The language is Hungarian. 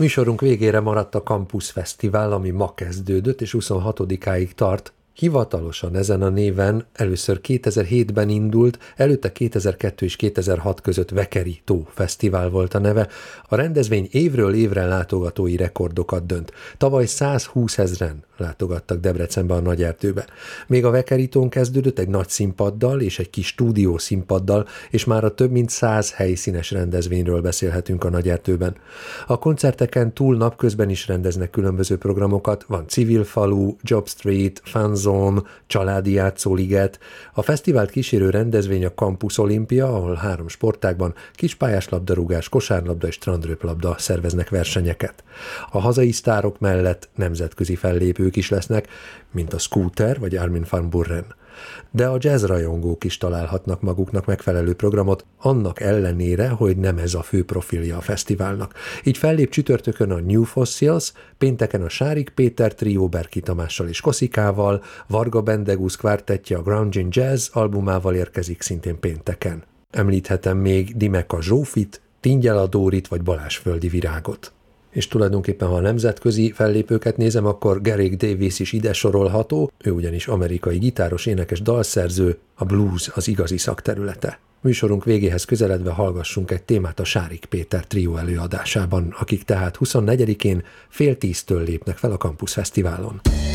Műsorunk végére maradt a Campus Fesztivál, ami ma kezdődött, és 26-áig tart. Hivatalosan ezen a néven először 2007-ben indult, előtte 2002 és 2006 között Vekeri Tó Fesztivál volt a neve. A rendezvény évről évre látogatói rekordokat dönt. Tavaly 120 000 látogattak Debrecenbe a Nagyerdőbe. Még a Vekeri Tón kezdődött egy nagy színpaddal és egy kis stúdió színpaddal, és már a több mint 100 helyszínes rendezvényről beszélhetünk a Nagyerdőben. A koncerteken túl napközben is rendeznek különböző programokat, van Civil Falu, Job Street, Fun Zone, családi játszóliget. A fesztivált kísérő rendezvény a Campus Olimpia, ahol 3 sportágban kispályás labdarúgás, kosárlabda és strandröplabda szerveznek versenyeket. A hazai sztárok mellett nemzetközi fellépők is lesznek, mint a Scooter vagy Armin van Buuren. De a jazzrajongók is találhatnak maguknak megfelelő programot, annak ellenére, hogy nem ez a fő profilja a fesztiválnak. Így fellép csütörtökön a New Fossils, pénteken a Sárik Péter trió Berki Tamással és Koszikával, Varga Bendegusz kvártettje a Grounding Jazz albumával érkezik szintén pénteken. Említhetem még Dimeka Zsófit, Tingyela Dórit vagy Balázsföldi Virágot. És tulajdonképpen, ha a nemzetközi fellépőket nézem, akkor Garrick Davis is ide sorolható, ő ugyanis amerikai gitáros, énekes, dalszerző, a blues az igazi szakterülete. Műsorunk végéhez közeledve hallgassunk egy témát a Sárik Péter trió előadásában, akik tehát 24-én fél 10-től lépnek fel a Campus Fesztiválon.